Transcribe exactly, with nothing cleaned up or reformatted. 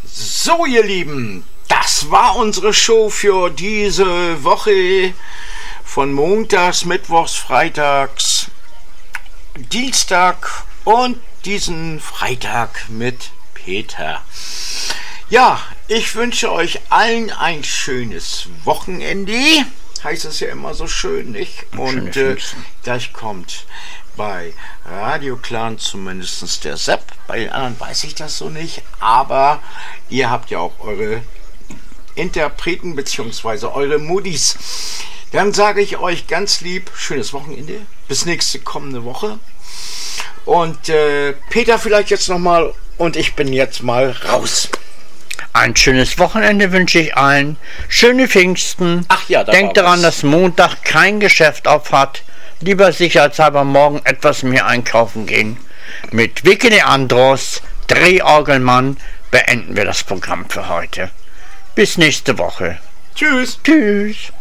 So, ihr Lieben, das war unsere Show für diese Woche von Montags, Mittwochs, Freitags, Dienstag und diesen Freitag mit Peter. Ja, ich wünsche euch allen ein schönes Wochenende. Heißt es ja immer so schön, nicht? Und äh, gleich kommt bei Radio Clan zumindest der Sepp. Bei den anderen weiß ich das so nicht. Aber ihr habt ja auch eure Interpreten bzw. eure Moody's. Dann sage ich euch ganz lieb, schönes Wochenende. Bis nächste kommende Woche. Und äh, Peter vielleicht jetzt nochmal. Und ich bin jetzt mal raus. Ein schönes Wochenende wünsche ich allen. Schöne Pfingsten. Ach ja, da Denkt daran, dass Montag kein Geschäft auf hat. Lieber sicherheitshalber morgen etwas mehr einkaufen gehen. Mit Vicky Andros, Drehorgelmann, beenden wir das Programm für heute. Bis nächste Woche. Tschüss. Tschüss.